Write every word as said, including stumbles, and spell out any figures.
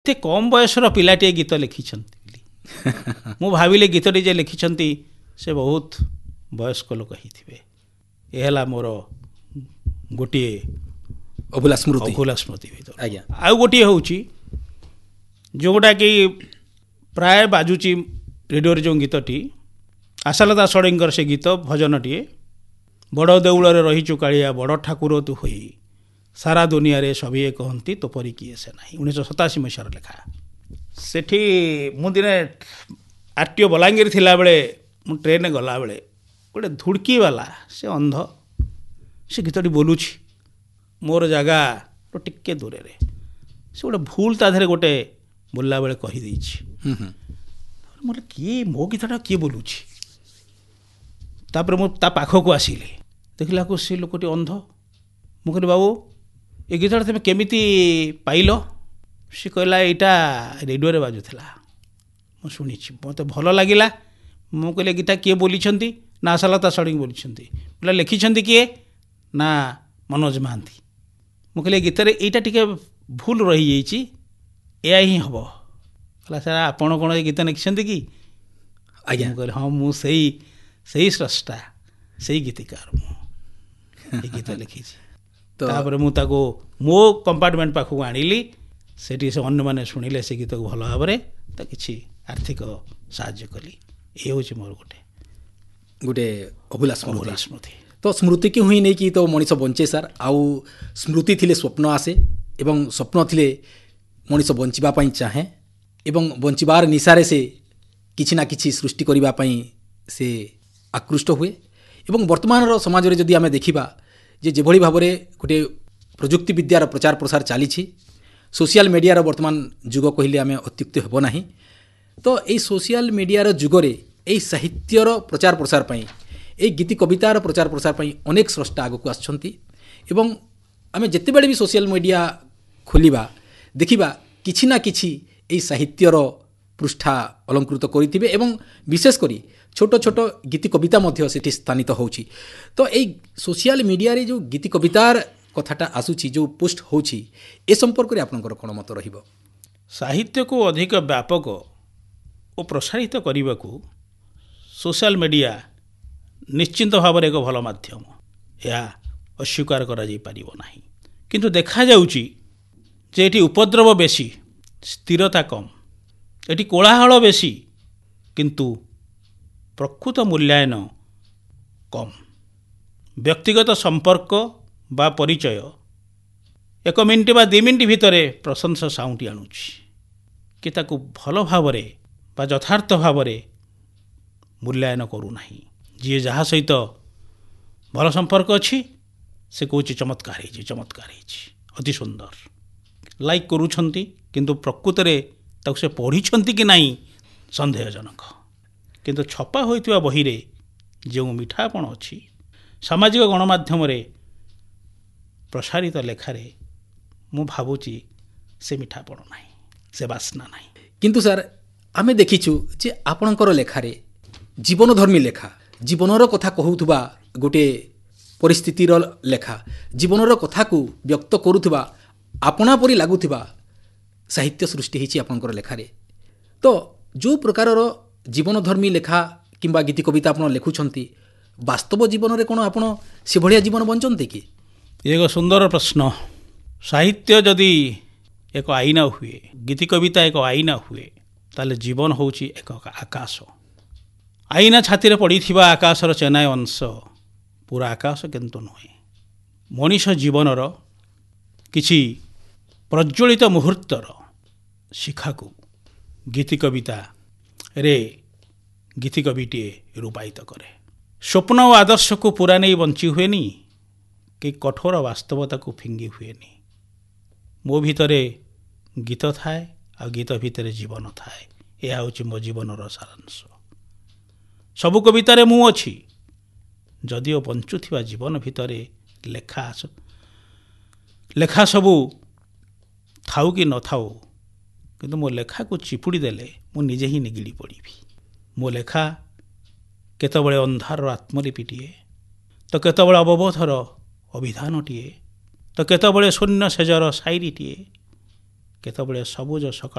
ଏତେ କମ୍ ବୟସର ପିଲାଟିଏ ଗୀତ ଲେଖିଛନ୍ତି ବୋଲି ମୁଁ ଭାବିଲି ଗୀତଟି ଯେ ଲେଖିଛନ୍ତି ସେ ବହୁତ ବୟସ୍କ ଲୋକ ହେଇଥିବେ। ଏ ହେଲା ମୋର ଗୋଟିଏ ଅଭୁଲା ସ୍ମୃତି ଅଭୁଲା ସ୍ମୃତି ଭିତରେ। ଆଜ୍ଞା। ଆଉ ଗୋଟିଏ ହେଉଛି ଯେଉଁଟାକି ପ୍ରାୟ ବାଜୁଛି ରେଡ଼ିଓରେ ଯେଉଁ ଗୀତଟି ଆଶାଲତା ଷଡ଼ଙ୍ଗୀଙ୍କର ସେ ଗୀତ ଭଜନଟିଏ, ବଡ଼ ଦେଉଳରେ ରହିଛୁ କାଳିଆ ବଡ଼ ଠାକୁର ତୁ ହୋଇ ସାରା ଦୁନିଆରେ ସଭିଏ କହନ୍ତି ତୋପରି କିଏ ସେ ନାହିଁ। ଉଣେଇଶହ ସତାଅଶୀ ମସିହାର ଲେଖା। ସେଠି ମୁଁ ଦିନେ ଆର୍ ଟି ଓ ବଲାଙ୍ଗୀର ଥିଲାବେଳେ ମୁଁ ଟ୍ରେନରେ ଗଲାବେଳେ ଗୋଟେ ଧୁଡ଼କିବାଲା ସେ ଅନ୍ଧ ସେ ଗୀତଟି ବୋଲୁଛି ମୋର ଜାଗାର ଟିକେ ଦୂରରେ। ସେ ଗୋଟେ ଭୁଲ ତା ଦେହରେ ଗୋଟେ ବୋଲିଲା ବେଳେ କହିଦେଇଛି। ମୋର କିଏ ମୋ ଗୀତଟା କିଏ ବୋଲୁଛି? ତାପରେ ମୁଁ ତା ପାଖକୁ ଆସିଲି, ଦେଖିଲାକୁ ସେ ଲୋକଟି ଅନ୍ଧ। ମୁଁ କହିଲି ବାବୁ ଏ ଗୀତଟା ତୁମେ କେମିତି ପାଇଲ? ସେ କହିଲା ଏଇଟା ରେଡ଼ିଓରେ ବାଜୁଥିଲା, ମୁଁ ଶୁଣିଛି, ମୋତେ ଭଲ ଲାଗିଲା। ମୁଁ କହିଲି ଗୀତା କିଏ ବୋଲିଛନ୍ତି? ନା ଆଶାଲତା ଷଡ଼ଙ୍ଗୀ ବୋଲିଛନ୍ତି। ବୋଲେ ଲେଖିଛନ୍ତି କିଏ? ନା ମନୋଜ ମହାନ୍ତି। ମୁଁ କହିଲି ଗୀତରେ ଏଇଟା ଟିକେ ଭୁଲ ରହିଯାଇଛି, ଏଇଆ ହିଁ ହେବ। କହିଲା ସାର୍ ଆପଣ କ'ଣ ଏ ଗୀତ ଲେଖିଛନ୍ତି କି? ଆଜ୍ଞା। ମୁଁ କହିଲି ହଁ ମୁଁ ସେଇ ସେଇ ସ୍ରଷ୍ଟା ସେଇ ଗୀତିକାର ମୁଁ ଏ ଗୀତ ଲେଖିଛି। ତାପରେ ମୁଁ ତାକୁ ମୋ କମ୍ପାର୍ଟମେଣ୍ଟ ପାଖକୁ ଆଣିଲି, ସେଠି ସେ ଅନ୍ୟମାନେ ଶୁଣିଲେ ସେ ଗୀତକୁ ଭଲ ଭାବରେ ତା କିଛି ଆର୍ଥିକ ସାହାଯ୍ୟ କଲି। ଏ ହେଉଛି ମୋର ଗୋଟେ ଗୋଟେ ଅଭୁଲା ସ୍ମୃତି। ଅଭୁଲା ସ୍ମୃତି। ତ ସ୍ମୃତିକୁ ହିଁ ନେଇକି ତ ମଣିଷ ବଞ୍ଚେ ସାର୍। ଆଉ ସ୍ମୃତି ଥିଲେ ସ୍ୱପ୍ନ ଆସେ ଏବଂ ସ୍ୱପ୍ନ ଥିଲେ ମଣିଷ ବଞ୍ଚିବା ପାଇଁ ଚାହେଁ ଏବଂ ବଞ୍ଚିବାର ନିଶାରେ ସେ କିଛି ନା କିଛି ସୃଷ୍ଟି କରିବା ପାଇଁ ସେ ଆକୃଷ୍ଟ ହୁଏ। ଏବଂ ବର୍ତ୍ତମାନର ସମାଜରେ ଯଦି ଆମେ ଦେଖିବା ଯେ ଯେଭଳି ଭାବରେ ଗୋଟିଏ ପ୍ରଯୁକ୍ତି ବିଦ୍ୟାର ପ୍ରଚାର ପ୍ରସାର ଚାଲିଛି, ସୋସିଆଲ ମିଡ଼ିଆର ବର୍ତ୍ତମାନ ଯୁଗ କହିଲେ ଆମେ ଅତ୍ୟୁକ୍ତି ହେବ ନାହିଁ। ତ ଏଇ ସୋସିଆଲ ମିଡ଼ିଆର ଯୁଗରେ ଏଇ ସାହିତ୍ୟର ପ୍ରଚାର ପ୍ରସାର ପାଇଁ, ଏଇ ଗୀତି କବିତାର ପ୍ରଚାର ପ୍ରସାର ପାଇଁ ଅନେକ ସ୍ରଷ୍ଟା ଆଗକୁ ଆସିଛନ୍ତି। ଏବଂ ଆମେ ଯେତେବେଳେ ବି ସୋସିଆଲ ମିଡ଼ିଆ ଖୋଲିବା ଦେଖିବା କିଛି ନା କିଛି ଏଇ ସାହିତ୍ୟର ପୃଷ୍ଠା ଅଳଙ୍କୃତ କରିଥିବେ ଏବଂ ବିଶେଷ କରି ଛୋଟ ଛୋଟ ଗୀତି କବିତା ମଧ୍ୟ ସେଠି ସ୍ଥାନିତ ହେଉଛି। ତ ଏଇ ସୋସିଆଲ ମିଡ଼ିଆରେ ଯେଉଁ ଗୀତି କବିତାର କଥାଟା ଆସୁଛି, ଯେଉଁ ପୋଷ୍ଟ ହେଉଛି, ଏ ସମ୍ପର୍କରେ ଆପଣଙ୍କର କ'ଣ ମତ ରହିବ? ସାହିତ୍ୟକୁ ଅଧିକ ବ୍ୟାପକ ଓ ପ୍ରସାରିତ କରିବାକୁ ସୋସିଆଲ ମିଡ଼ିଆ ନିଶ୍ଚିନ୍ତ ଭାବରେ ଏକ ଭଲ ମାଧ୍ୟମ, ଏହା ଅସ୍ୱୀକାର କରାଯାଇପାରିବ ନାହିଁ। କିନ୍ତୁ ଦେଖାଯାଉଛି ଯେ ଏଠି ଉପଦ୍ରବ ବେଶୀ, ସ୍ଥିରତା କମ୍। ଏଠି କୋଳାହଳ ବେଶୀ କିନ୍ତୁ ପ୍ରକୃତ ମୂଲ୍ୟାୟନ କମ୍। ବ୍ୟକ୍ତିଗତ ସମ୍ପର୍କ ବା ପରିଚୟ ଏକ ମିନିଟ୍ ବା ଦୁଇ ମିନିଟ୍ ଭିତରେ ପ୍ରଶଂସା ସାଉଁଟି ଆଣୁଛି, କି ତାକୁ ଭଲ ଭାବରେ ବା ଯଥାର୍ଥ ଭାବରେ ମୂଲ୍ୟାୟନ କରୁନାହିଁ। ଯିଏ ଯାହା ସହିତ ଭଲ ସମ୍ପର୍କ ଅଛି ସେ କହୁଛି ଚମତ୍କାର ହେଇଛି, ଚମତ୍କାର ହେଇଛି, ଅତି ସୁନ୍ଦର, ଲାଇକ୍ କରୁଛନ୍ତି, କିନ୍ତୁ ପ୍ରକୃତରେ ତାକୁ ସେ ପଢ଼ିଛନ୍ତି କି ନାହିଁ ସନ୍ଦେହଜନକ। କିନ୍ତୁ ଛପା ହୋଇଥିବା ବହିରେ ଯେଉଁ ମିଠାପଣ ଅଛି, ସାମାଜିକ ଗଣମାଧ୍ୟମରେ ପ୍ରସାରିତ ଲେଖାରେ ମୁଁ ଭାବୁଛି ସେ ମିଠାପଣ ନାହିଁ, ସେ ବାସ୍ନା ନାହିଁ। କିନ୍ତୁ ସାର୍ ଆମେ ଦେଖିଛୁ ଯେ ଆପଣଙ୍କର ଲେଖାରେ ଜୀବନଧର୍ମୀ ଲେଖା, ଜୀବନର କଥା କହୁଥିବା ଗୋଟିଏ ପରିସ୍ଥିତିର ଲେଖା, ଜୀବନର କଥାକୁ ବ୍ୟକ୍ତ କରୁଥିବା, ଆପଣା ପରି ଲାଗୁଥିବା ସାହିତ୍ୟ ସୃଷ୍ଟି ହୋଇଛି ଆପଣଙ୍କର ଲେଖାରେ। ତ ଯେଉଁ ପ୍ରକାରର ଜୀବନଧର୍ମୀ ଲେଖା କିମ୍ବା ଗୀତି କବିତା ଆପଣ ଲେଖୁଛନ୍ତି, ବାସ୍ତବ ଜୀବନରେ କ'ଣ ଆପଣ ସେଭଳିଆ ଜୀବନ ବଞ୍ଚନ୍ତି କି? ଏକ ସୁନ୍ଦର ପ୍ରଶ୍ନ। ସାହିତ୍ୟ ଯଦି ଏକ ଆଇନା ହୁଏ, ଗୀତି କବିତା ଏକ ଆଇନା ହୁଏ, ତାହେଲେ ଜୀବନ ହେଉଛି ଏକ ଆକାଶ। ଆଇନା ଛାତିରେ ପଡ଼ିଥିବା ଆକାଶର ଚେନାଏ ଅଂଶ ପୁରା ଆକାଶ କିନ୍ତୁ ନୁହେଁ। ମଣିଷ ଜୀବନର କିଛି ପ୍ରଜ୍ୱଳିତ ମୁହୂର୍ତ୍ତର ଶିଖାକୁ ଗୀତି କବିତାରେ ଗୀତି କବିଟିଏ ରୂପାୟିତ କରେ। ସ୍ୱପ୍ନ ଓ ଆଦର୍ଶକୁ ପୁରା ନେଇ ବଞ୍ଚି ହୁଏନି, କି କଠୋର ବାସ୍ତବତାକୁ ଫିଙ୍ଗି ହୁଏନି। ମୋ ଭିତରେ ଗୀତ ଥାଏ ଆଉ ଗୀତ ଭିତରେ ଜୀବନ ଥାଏ। ଏହା ହେଉଛି ମୋ ଜୀବନର ସାରାଂଶ। ସବୁ କବିତାରେ ମୁଁ ଅଛି, ଯଦିଓ ବଞ୍ଚୁଥିବା ଜୀବନ ଭିତରେ ଲେଖା ଲେଖା ସବୁ ଥାଉ କି ନଥାଉ, କିନ୍ତୁ ମୋ ଲେଖାକୁ ଚିପୁଡ଼ି ଦେଲେ ମୁଁ ନିଜେ ହିଁ ନିଗିଡ଼ି ପଡ଼ିବି। ମୋ ଲେଖା କେତେବେଳେ ଅନ୍ଧାରର ଆତ୍ମଲିପିଟିଏ, ତ କେତେବେଳେ ଅବବୋଧର ଅଭିଧାନଟିଏ, ତ କେତେବେଳେ ଶୂନ୍ୟ ସେଜର ସାଇରୀଟିଏ, କେତେବେଳେ ସବୁଜ ସକାଳ